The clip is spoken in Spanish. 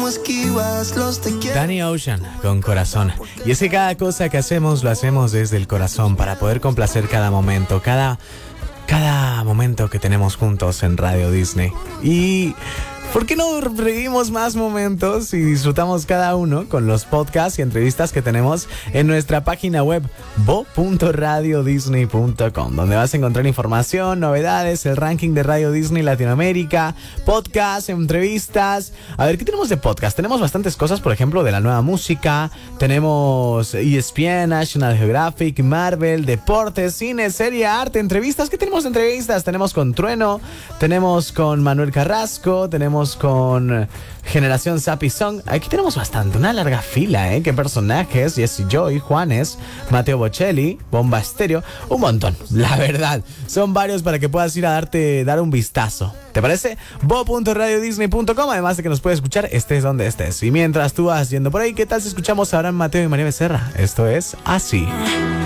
cómo esquivas los te quiero. Danny Ocean con Corazón. Y es que cada cosa que hacemos lo hacemos desde el corazón para poder complacer cada momento, cada momento que tenemos juntos en Radio Disney. Y ¿por qué no revivimos más momentos y disfrutamos cada uno con los podcasts y entrevistas que tenemos en nuestra página web bo.radiodisney.com, donde vas a encontrar información, novedades, el ranking de Radio Disney Latinoamérica, podcasts, entrevistas. A ver, ¿qué tenemos de podcast? Tenemos bastantes cosas, por ejemplo, de la nueva música. Tenemos ESPN, National Geographic, Marvel, deportes, cine, serie, arte, entrevistas. ¿Qué tenemos de entrevistas? Tenemos con Trueno, tenemos con Manuel Carrasco, tenemos con Generación Sapi Song. Aquí tenemos bastante, una larga fila, ¿eh? ¿Qué personajes? Jesse Joy, Juanes, Mateo Bocelli, Bomba Estéreo, un montón, la verdad. Son varios para que puedas ir a dar un vistazo. ¿Te parece? bo.radiodisney.com, además de que nos puedes escuchar estés donde estés. Y mientras tú vas yendo por ahí, ¿qué tal si escuchamos ahora a Mateo y María Becerra? Esto es Así.